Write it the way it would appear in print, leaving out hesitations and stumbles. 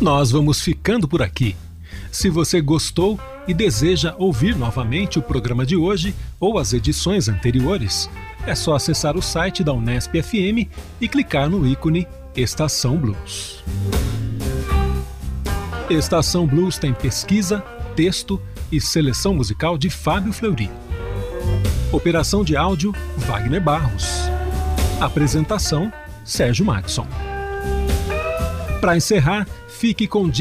Nós vamos ficando por aqui. Se você gostou e deseja ouvir novamente o programa de hoje ou as edições anteriores, é só acessar o site da Unesp FM e clicar no ícone Estação Blues. Estação Blues tem pesquisa, texto e seleção musical de Fábio Fleury. Operação de áudio, Wagner Barros. Apresentação, Sérgio Maxson. Para encerrar, fique com